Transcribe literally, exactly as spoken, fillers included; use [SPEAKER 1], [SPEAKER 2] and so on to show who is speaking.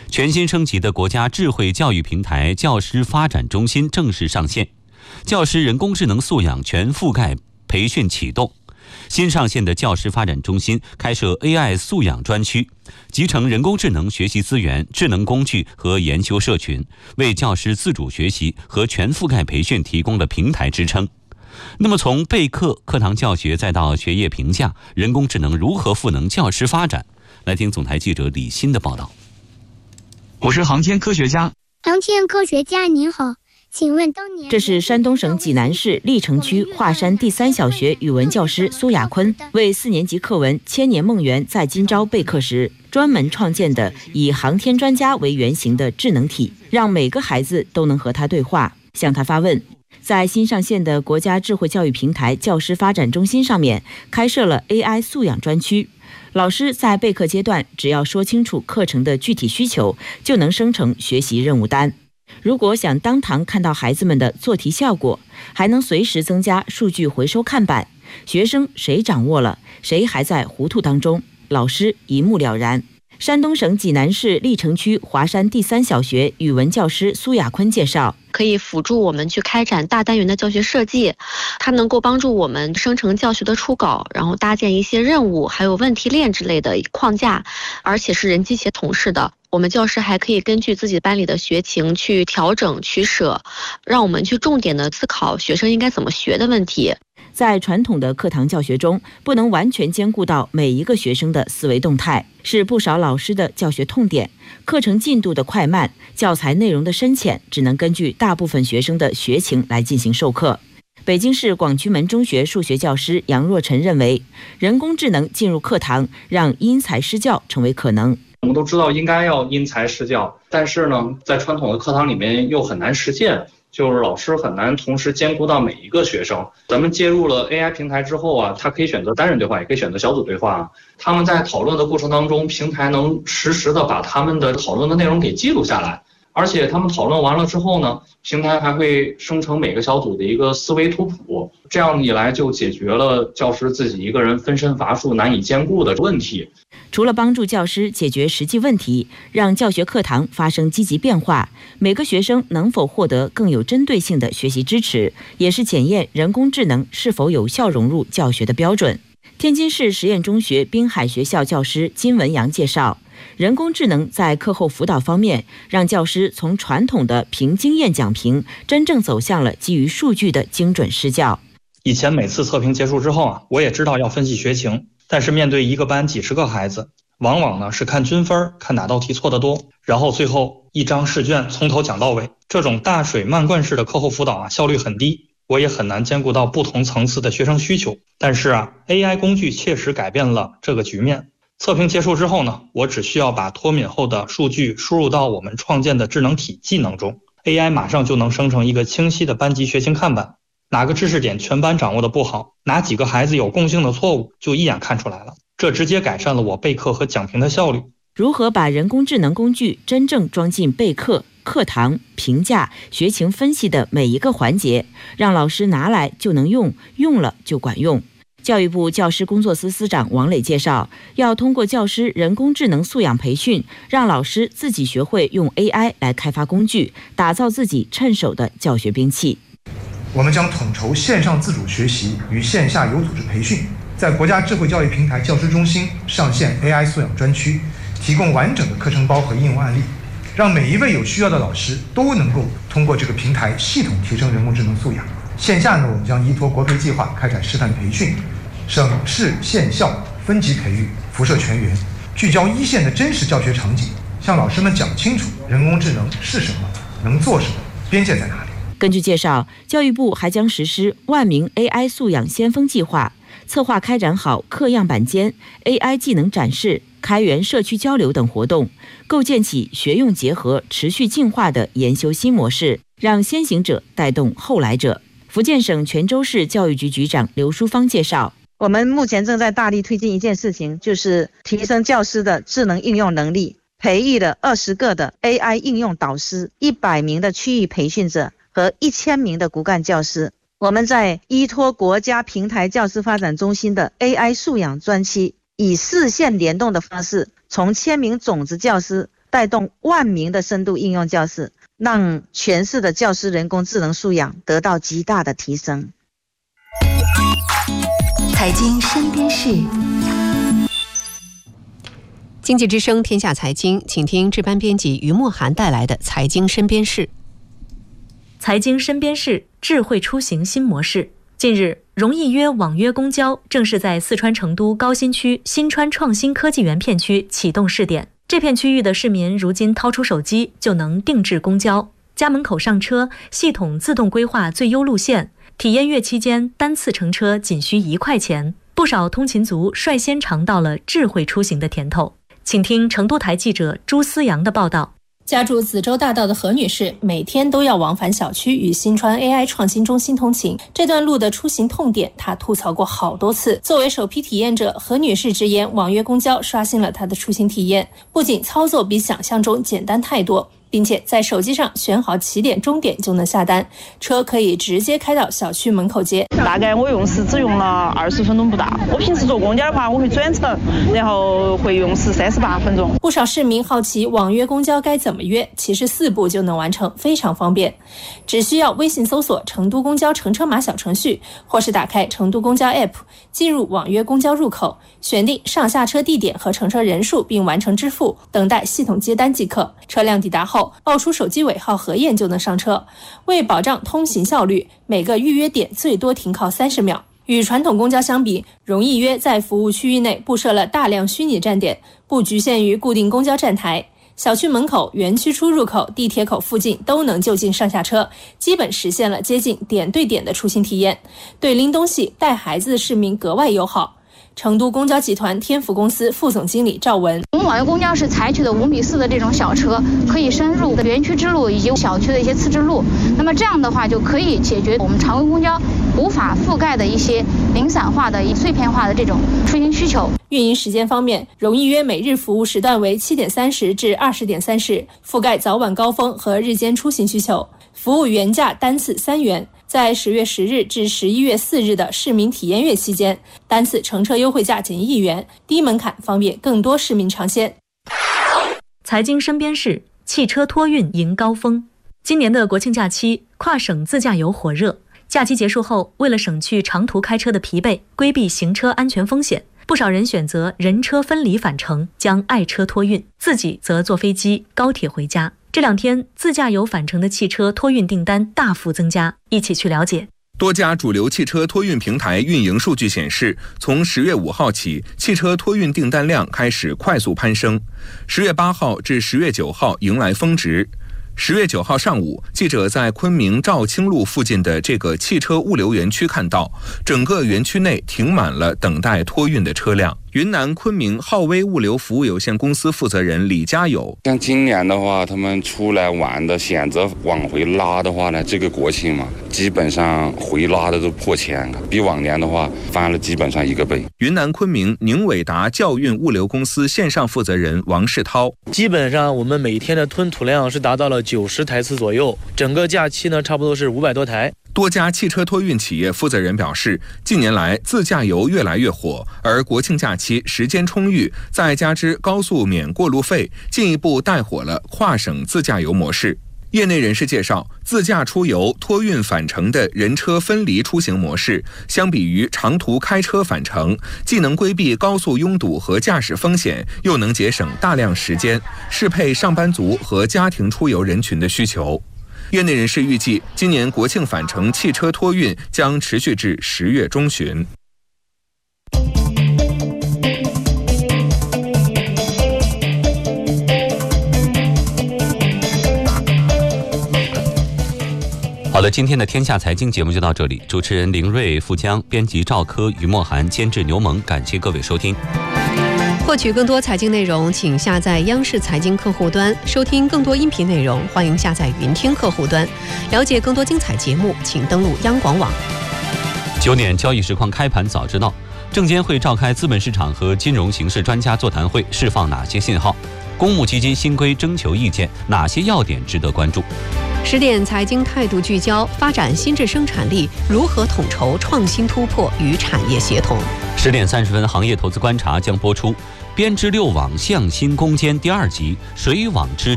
[SPEAKER 1] 全新升级的国家智慧教育平台教师发展中心正式上线，教师人工智能素养全覆盖培训启动。新上线的教师发展中心开设 A I 素养专区，集成人工智能学习资源、智能工具和研修社群，为教师自主学习和全覆盖培训提供了平台支撑。那么从备课、课堂教学再到学业评价，人工智能如何赋能教师发展？来听总台记者李欣的报道。
[SPEAKER 2] 我是航天科学家。
[SPEAKER 3] 航天科学家您好，请问当年
[SPEAKER 4] 这是山东省济南市历城区华山第三小学语文教师苏亚坤为四年级课文《千年梦圆在今朝》备课时专门创建的以航天专家为原型的智能体，让每个孩子都能和他对话，向他发问。在新上线的国家智慧教育平台教师发展中心上面开设了 A I 素养专区，老师在备课阶段只要说清楚课程的具体需求，就能生成学习任务单。如果想当堂看到孩子们的做题效果，还能随时增加数据回收看板，学生谁掌握了，谁还在糊涂当中，老师一目了然。山东省济南市历城区华山第三小学语文教师苏亚坤介绍，
[SPEAKER 5] 可以辅助我们去开展大单元的教学设计，它能够帮助我们生成教学的初稿，然后搭建一些任务还有问题链之类的框架，而且是人机协同式的。我们教师还可以根据自己班里的学情去调整取舍，让我们去重点的思考学生应该怎么学的问题。
[SPEAKER 4] 在传统的课堂教学中，不能完全兼顾到每一个学生的思维动态，是不少老师的教学痛点。课程进度的快慢、教材内容的深浅，只能根据大部分学生的学情来进行授课。北京市广渠门中学数学教师杨若晨认为，人工智能进入课堂，让因材施教成为可能。
[SPEAKER 6] 我们都知道应该要因材施教，但是呢，在传统的课堂里面又很难实现，就是老师很难同时兼顾到每一个学生。咱们接入了 A I 平台之后啊，他可以选择单人对话，也可以选择小组对话。他们在讨论的过程当中，平台能实时的把他们的讨论的内容给记录下来。而且他们讨论完了之后呢，平台还会生成每个小组的一个思维图谱，这样一来就解决了教师自己一个人分身乏术难以兼顾的问题。
[SPEAKER 4] 除了帮助教师解决实际问题，让教学课堂发生积极变化，每个学生能否获得更有针对性的学习支持，也是检验人工智能是否有效融入教学的标准。天津市实验中学滨海学校教师金文阳介绍，人工智能在课后辅导方面，让教师从传统的凭经验讲评，真正走向了基于数据的精准施教。
[SPEAKER 7] 以前每次测评结束之后啊，我也知道要分析学情，但是面对一个班几十个孩子，往往呢是看均分，看哪道题错得多，然后最后一张试卷从头讲到尾。这种大水漫灌式的课后辅导啊，效率很低，我也很难兼顾到不同层次的学生需求。但是啊 A I 工具切实改变了这个局面。测评结束之后呢，我只需要把脱敏后的数据输入到我们创建的智能体技能中， A I 马上就能生成一个清晰的班级学情看板，哪个知识点全班掌握的不好，哪几个孩子有共性的错误，就一眼看出来了。这直接改善了我备课和讲评的效率。
[SPEAKER 4] 如何把人工智能工具真正装进备课、课堂、评价、学情分析的每一个环节，让老师拿来就能用，用了就管用。教育部教师工作司司长王磊介绍，要通过教师人工智能素养培训，让老师自己学会用 A I 来开发工具，打造自己趁手的教学兵器。
[SPEAKER 8] 我们将统筹线上自主学习与线下有组织培训，在国家智慧教育平台教师中心上线 A I 素养专区，提供完整的课程包和应用案例，让每一位有需要的老师都能够通过这个平台系统提升人工智能素养。线下呢，我们将依托国培计划开展示范培训，省市县校分级培育，辐射全员，聚焦一线的真实教学场景，向老师们讲清楚人工智能是什么，能做什么，边界在哪里。
[SPEAKER 4] 根据介绍，教育部还将实施万名 A I 素养先锋计划，策划开展好课样板间、A I 技能展示、开源社区交流等活动，构建起学用结合、持续进化的研修新模式，让先行者带动后来者。福建省泉州市教育局局长刘淑芳介绍，
[SPEAKER 9] 我们目前正在大力推进一件事情，就是提升教师的智能应用能力，培育了二十个的 A I 应用导师、一百名的区域培训者和一千名的骨干教师。我们在依托国家平台教师发展中心的 A I 素养专区，以四线联动的方式，从千名种子教师带动万名的深度应用教室，让全市的教师人工智能素养得到极大的提升。
[SPEAKER 10] 财经身边事，经济之声天下财经，请听值班编辑于墨涵带来的财经身边事。
[SPEAKER 11] 财经身边事，智慧出行新模式。近日，容易约网约公交正式在四川成都高新区新川创新科技园片区启动试点。这片区域的市民如今掏出手机就能定制公交，家门口上车，系统自动规划最优路线。体验月期间，单次乘车仅需一块钱，不少通勤族率先尝到了智慧出行的甜头。请听成都台记者朱思阳的报道。
[SPEAKER 12] 家住子洲大道的何女士每天都要往返小区与新川 A I 创新中心通勤，这段路的出行痛点她吐槽过好多次。作为首批体验者，何女士直言网约公交刷新了她的出行体验，不仅操作比想象中简单太多，并且在手机上选好起点终点就能下单，车可以直接开到小区门口接。
[SPEAKER 13] 大概我用时只用了二十分钟不到，我平时坐公交的话我会转乘，然后会用时三十八分钟。
[SPEAKER 12] 不少市民好奇网约公交该怎么约，其实四步就能完成，非常方便。只需要微信搜索成都公交乘车码小程序，或是打开成都公交 A P P， 进入网约公交入口，选定上下车地点和乘车人数并完成支付，等待系统接单即可。车辆抵达后报出手机尾号核验就能上车。为保障通行效率，每个预约点最多停靠三十秒。与传统公交相比，容易约在服务区域内布设了大量虚拟站点，不局限于固定公交站台，小区门口、园区出入口、地铁口附近都能就近上下车，基本实现了接近点对点的出行体验，对拎东西、带孩子的市民格外友好。成都公交集团天府公司副总经理赵文，
[SPEAKER 14] 我们网约公交是采取的五米四的这种小车，可以深入园区之路以及小区的一些次之路。那么这样的话，就可以解决我们常规公交无法覆盖的一些零散化的、碎片化的这种出行需求。
[SPEAKER 12] 运营时间方面，容易约每日服务时段为七点三十至二十点三十，覆盖早晚高峰和日间出行需求。服务原价单次三元。在十月十日至十一月四日的市民体验月期间，单次乘车优惠价仅一元，低门槛，方便更多市民尝鲜。
[SPEAKER 11] 财经身边事，汽车托运迎高峰。今年的国庆假期，跨省自驾游火热。假期结束后，为了省去长途开车的疲惫，规避行车安全风险，不少人选择人车分离返程，将爱车托运，自己则坐飞机、高铁回家。这两天，自驾游返程的汽车托运订单大幅增加，一起去了解。
[SPEAKER 15] 多家主流汽车托运平台运营数据显示，从十月五号起，汽车托运订单量开始快速攀升，十月八号至十月九号迎来峰值。十月九号上午，记者在昆明肇庆路附近的这个汽车物流园区看到，整个园区内停满了等待托运的车辆。云南昆明浩威物流服务有限公司负责人李家友，
[SPEAKER 16] 像今年的话，他们出来玩的选择往回拉的话呢，这个国庆嘛，基本上回拉的都破千，比往年的话翻了基本上一个倍。
[SPEAKER 15] 云南昆明宁伟达教运物流公司线上负责人王世涛，
[SPEAKER 17] 基本上我们每天的吞吐量是达到了九十台次左右，整个假期呢差不多是五百多台。
[SPEAKER 15] 多家汽车托运企业负责人表示，近年来自驾游越来越火，而国庆假期时间充裕，再加之高速免过路费，进一步带火了跨省自驾游模式。业内人士介绍，自驾出游托运返程的人车分离出行模式，相比于长途开车返程，既能规避高速拥堵和驾驶风险，又能节省大量时间，适配上班族和家庭出游人群的需求。业内人士预计，今年国庆返程汽车托运将持续至十月中旬。
[SPEAKER 1] 好了，今天的天下财经节目就到这里，主持人林瑞、付江，编辑赵科、于墨涵，监制牛萌，感谢各位收听。
[SPEAKER 10] 获取更多财经内容，请下载央视财经客户端，收听更多音频内容，欢迎下载云听客户端。了解更多精彩节目，请登录央广网。
[SPEAKER 1] 九点交易实况开盘早知道，证监会召开资本市场和金融形势专家座谈会，释放哪些信号？公募基金新规征求意见，哪些要点值得关注？
[SPEAKER 10] 十点财经态度聚焦，发展新质生产力，如何统筹创新突破与产业协同？
[SPEAKER 1] 十点三十分，行业投资观察将播出。 编织六网向心攻坚第二集，水网之